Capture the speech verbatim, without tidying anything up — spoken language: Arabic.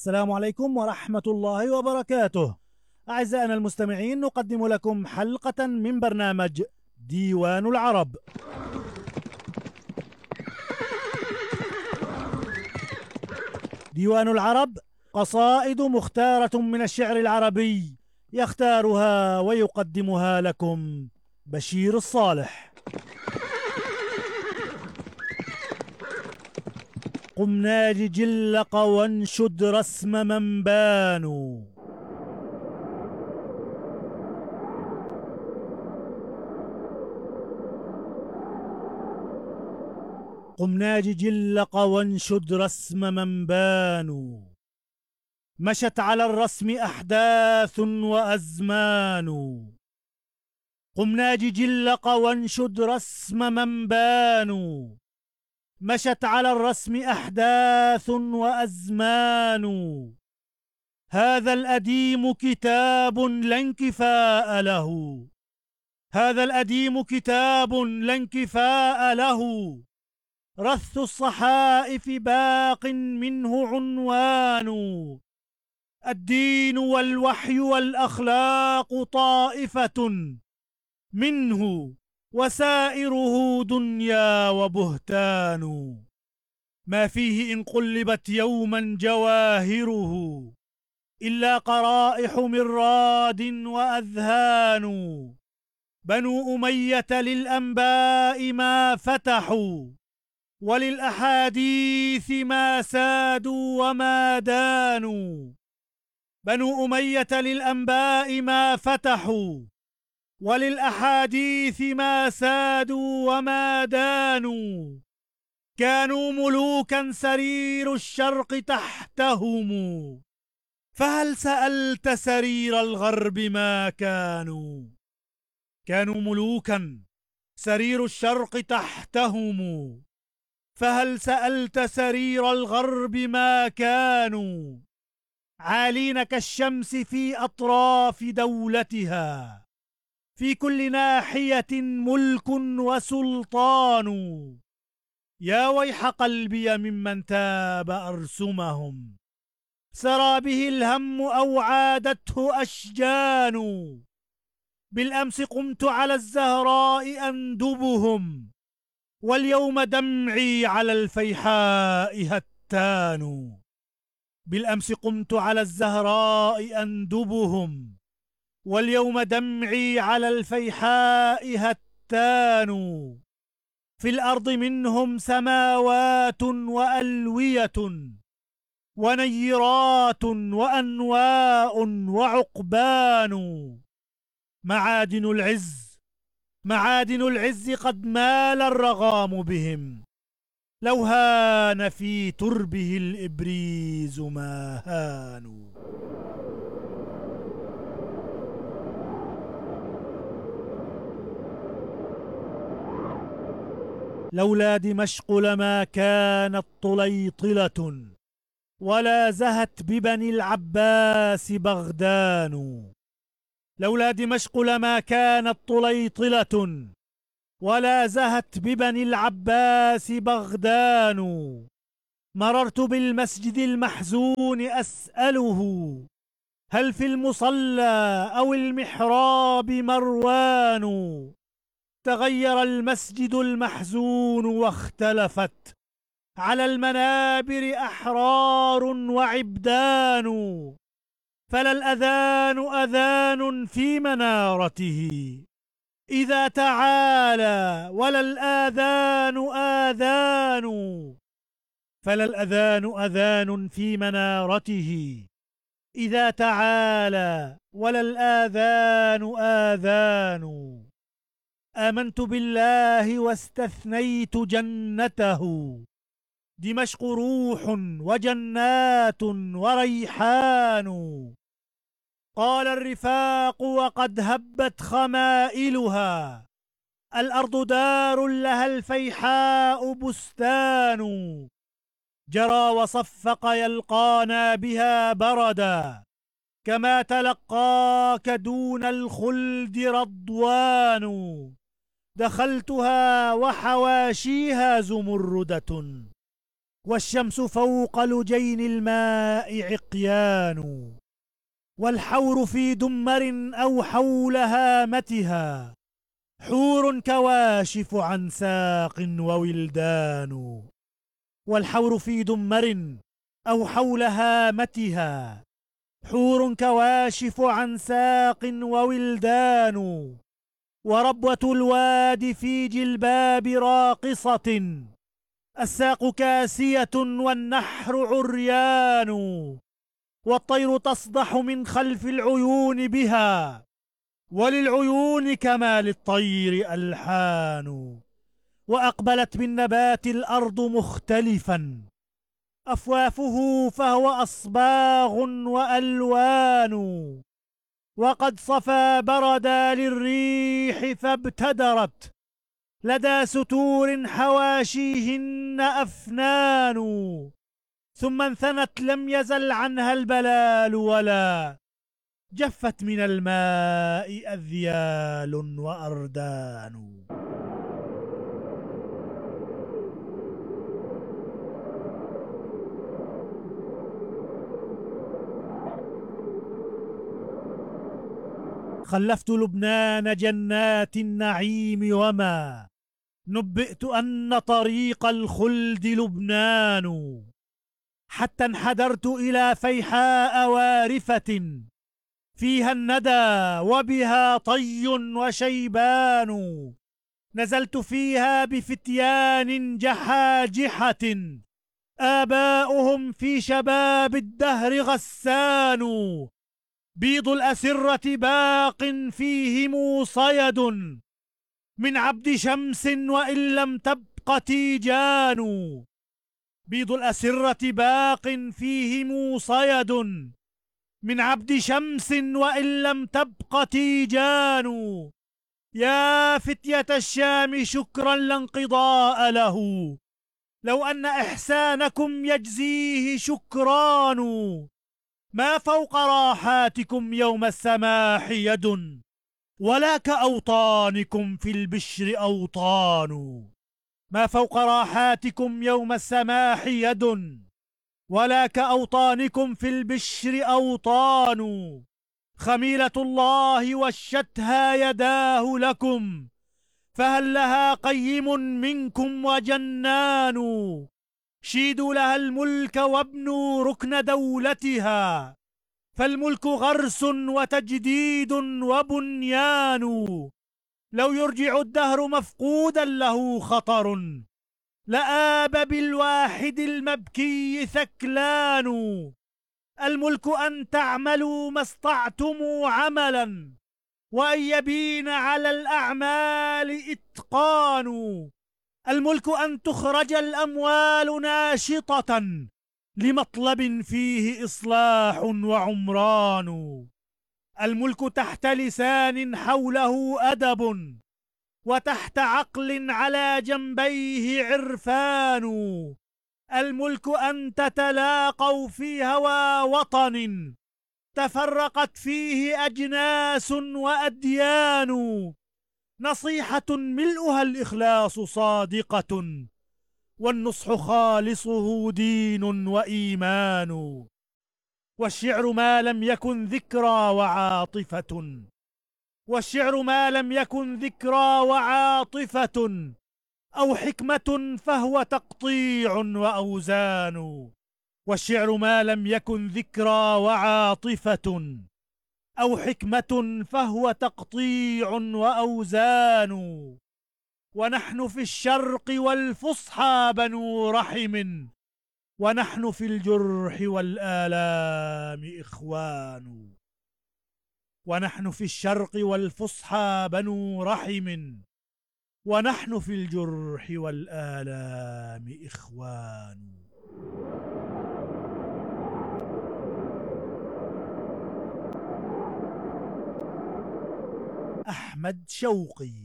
السلام عليكم ورحمة الله وبركاته. أعزائنا المستمعين، نقدم لكم حلقة من برنامج ديوان العرب. ديوان العرب قصائد مختارة من الشعر العربي، يختارها ويقدمها لكم بشير الصالح. قم ناج جلق وانشد رسم من بانوا. قم ناج جلق وانشد رسم من بانوا. مشت على الرسم أحداث وأزمان. قم ناج جلق وانشد رسم من بانوا. مشت على الرسم أحداث وأزمان. هذا الأديم كتاب لا انكفاء له. هذا الأديم كتاب لا انكفاء له. رث الصحائف باق منه عنوان. الدين والوحي والأخلاق طائفة منه، وسائره دنيا وبهتان. ما فيه إن قلبت يوما جواهره إلا قرائح من راد وأذهان. بنو أمية للأنباء ما فتحوا، وللأحاديث ما سادوا وما دانوا. بنو أمية للأنباء ما فتحوا، وللأحاديث ما سادوا وما دانوا. كانوا ملوكا سرير الشرق تحتهم، فهل سألت سرير الغرب ما كانوا. كانوا ملوكا سرير الشرق تحتهم، فهل سألت سرير الغرب ما كانوا. عالين كالشمس في أطراف دولتها، في كل ناحية ملك وسلطان. يا ويح قلبي ممن تاب أرسمهم، سرى به الهم أو عادته أشجان. بالأمس قمت على الزهراء أندبهم، واليوم دمعي على الفيحاء هتان. بالأمس قمت على الزهراء أندبهم، واليوم دمعي على الفيحاء هتان. في الأرض منهم سماوات وألوية، ونيرات وأنواء وعقبان. معادن العز معادن العز قد مال الرغام بهم، لو هان في تربه الإبريز ما هانوا. لولا دمشق لما كانت طليطلة، ولا زهت ببني العباس بغدان. لولا دمشق لما كانت طليطلة، ولا زهت ببني العباس بغدان. مررت بالمسجد المحزون أسأله، هل في المصلى أو المحراب مروان. تغير المسجد المحزون واختلفت على المنابر أحرار وعبدان. فلا الأذان أذان في منارته إذا تعالى، ولا الآذان آذان. فلا الأذان أذان في منارته إذا تعالى، ولا الآذان آذان. آمنت بالله واستثنيت جنته، دمشق روح وجنات وريحان. قال الرفاق وقد هبت خمائلها، الأرض دار لها الفيحاء بستان. جرى وصفق يلقانا بها بردا، كما تلقاك دون الخلد رضوان. دخلتها وحواشيها زمردة، والشمس فوق لجين الماء عقيان، والحور في دمر أو حول هامتها حور كواشف عن ساق وولدان. والحور في دمر أو حول هامتها حور كواشف عن ساق وولدان. وربوة الواد في جلباب راقصة الساق كاسية والنحر عريان. والطير تصدح من خلف العيون بها وللعيون كما للطير ألحان. وأقبلت بالنبات الأرض مختلفا أفوافه فهو أصباغ وألوان. وقد صفى بردا للريح فابتدرت لدى ستور حواشيهن أفنان. ثم انثنت لم يزل عنها البلال ولا جفت من الماء أذيال وأردان. خلفت لبنان جنات النعيم وما نبئت أن طريق الخلد لبنان. حتى انحدرت إلى فيحاء وارفة فيها الندى وبها طي وشيبان. نزلت فيها بفتيان جحاجحة آباؤهم في شباب الدهر غسان. بيض الأسرة باق فيهم صيد من عبد شمس وإن لم تبق تيجان. بيض الأسرة باق فيهم صيد من عبد شمس وإن لم تبق تيجان. يا فتية الشام شكرا لا انقضاء له لو أن إحسانكم يجزيه شكران. ما فوق راحاتكم يوم السماح يد ولا كأوطانكم في البشر أوطان. ما فوق راحاتكم يوم السماح يد ولا كأوطانكم في البشر أوطان. خميلة الله وشتها يداه لكم فهل لها قيم منكم وجنان. شيدوا لها الملك وابنوا ركن دولتها فالملك غرس وتجديد وبنيان. لو يرجع الدهر مفقودا له خطر لآب بالواحد المبكي ثكلان. الملك أن تعملوا ما استطعتم عملا وأن يبين على الأعمال إتقان. الملك أن تخرج الأموال ناشطة لمطلب فيه إصلاح وعمران. الملك تحت لسان حوله أدب وتحت عقل على جنبيه عرفان. الملك أن تتلاقوا في هوى وطن تفرقت فيه أجناس وأديان. نصيحة ملؤها الإخلاص صادقة والنصح خالصه دين وإيمان. والشعر ما لم يكن ذكرى وعاطفة والشعر ما لم يكن ذكرى وعاطفة أو حكمة فهو تقطيع وأوزان. والشعر ما لم يكن ذكرى وعاطفة أو حكمة فهو تقطيع وأوزان. ونحن في الشرق والفصحى بنو رحم ونحن في الجرح والآلام إخوان. ونحن في الشرق والفصحى بنو رحم ونحن في الجرح والآلام إخوان. أحمد شوقي.